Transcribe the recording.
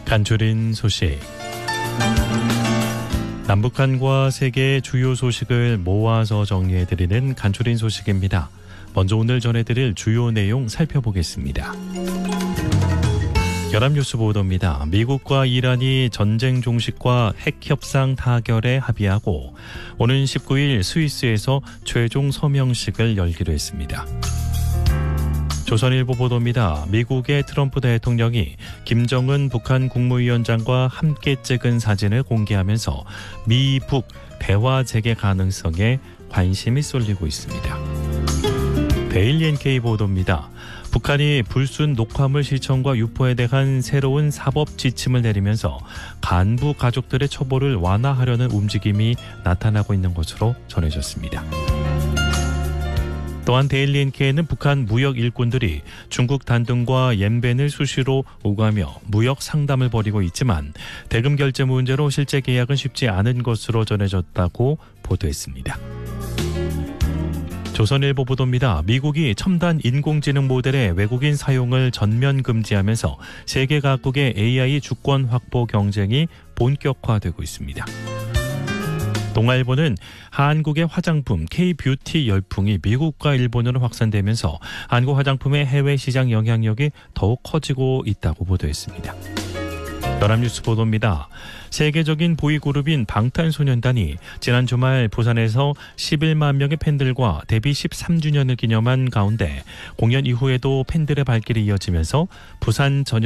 간추린 소식. 남북한과 세계의 주요 소식을 모아서 정리해드리는 간추린 소식입니다. 먼저 오늘 전해드릴 주요 내용 살펴보겠습니다. 연합뉴스 보도입니다. 미국과 이란이 전쟁 종식과 핵 협상 타결에 합의하고 오는 19일 스위스에서 최종 서명식을 열기로 했습니다. 조선일보 보도입니다. 미국의 트럼프 대통령이 김정은 북한 국무위원장과 함께 찍은 사진을 공개하면서 미북 대화 재개 가능성에 관심이 쏠리고 있습니다. 데일리 NK 보도입니다. 북한이 불순 녹화물 시청과 유포에 대한 새로운 사법 지침을 내리면서 간부 가족들의 처벌을 완화하려는 움직임이 나타나고 있는 것으로 전해졌습니다. 또한 데일리 NK는 북한 무역 일꾼들이 중국 단둥과 옌벤을 수시로 오가며 무역 상담을 벌이고 있지만 대금 결제 문제로 실제 계약은 쉽지 않은 것으로 전해졌다고 보도했습니다. 조선일보 보도입니다. 미국이 첨단 인공지능 모델의 외국인 사용을 전면 금지하면서 세계 각국의 AI 주권 확보 경쟁이 본격화되고 있습니다. 동아일보는 한국의 화장품 K-뷰티 열풍이 미국과 일본으로 확산되면서 한국 화장품의 해외 시장 영향력이 더욱 커지고 있다고 보도했습니다. 연합뉴스 보도입니다. 세계적인 보이그룹인 방탄소년단이 지난 주말 부산에서 11만 명의 팬들과 데뷔 13주년을 기념한 가운데 공연 이후에도 팬들의 발길이 이어지면서 부산 전역